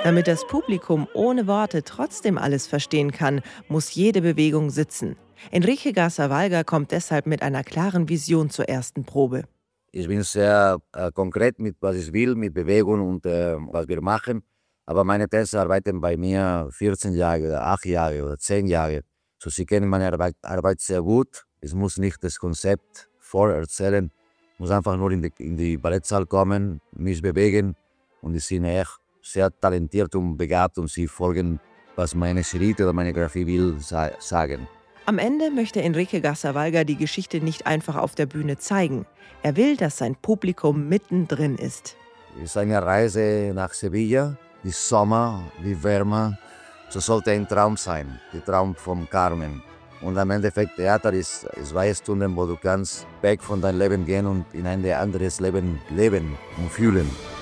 Damit das Publikum ohne Worte trotzdem alles verstehen kann, muss jede Bewegung sitzen. Enrique Garza-Valga kommt deshalb mit einer klaren Vision zur ersten Probe. Ich bin sehr konkret mit was ich will, mit Bewegung und was wir machen. Aber meine Tänzer arbeiten bei mir 14 Jahre oder 8 Jahre oder 10 Jahre. So, sie kennen meine Arbeit sehr gut. Es muss nicht das Konzept vorerzählen. Ich muss einfach nur in die Ballettsaal kommen, mich bewegen. Und die sind echt sehr talentiert und begabt und sie folgen, was meine Schritte oder meine Grafie will, sagen. Am Ende möchte Enrique Garza-Valga die Geschichte nicht einfach auf der Bühne zeigen. Er will, dass sein Publikum mittendrin ist. Es ist eine Reise nach Sevilla, die Sommer, die Wärme. So sollte ein Traum sein, der Traum vom Carmen. Und am Endeffekt Theater ist 2 Stunden, wo du kannst weg von deinem Leben gehen und in ein anderes Leben leben und fühlen.